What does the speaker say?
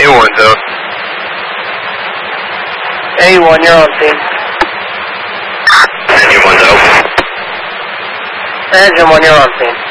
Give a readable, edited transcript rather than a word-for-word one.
A1's out. A1, you're on scene. Engine 1's out. Engine 1, you're on scene.